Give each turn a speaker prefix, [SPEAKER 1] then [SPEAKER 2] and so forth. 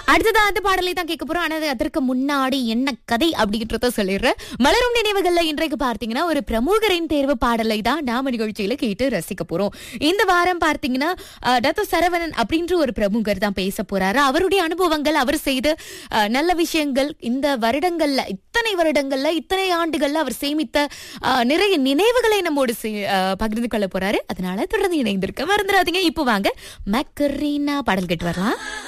[SPEAKER 1] அடுத்ததா அந்த பாடலை தான் கேட்க போறோம். ஆனா அதற்கு முன்னாடி என்ன கதை அப்படின்றத சொல்லிடுறேன். மலரும் நினைவுகள்ல இன்றைக்கு பார்த்தீங்கன்னா ஒரு பிரமுகரின் தேர்வு பாடலை தான் நாம நிகழ்ச்சியில கேட்டு ரசிக்க போறோம். இந்த வாரம் பார்த்தீங்கன்னா டாக்டர் சரவணன் அப்படின்ற ஒரு பிரமுகர் தான் பேச போறாரு. அவருடைய அனுபவங்கள், அவர் செய்த நல்ல விஷயங்கள், இந்த வருடங்கள்ல இத்தனை வருடங்கள்ல இத்தனை ஆண்டுகள்ல அவர் சேமித்த நிறைய நினைவுகளை நம்மோடு பகிர்ந்து கொள்ள போறாரு. அதனால தொடர்ந்து இணைந்திருக்க மறந்துடாதீங்க. இப்போ வாங்க மக்கரீனா பாடல் கேட்டு வரலாம்.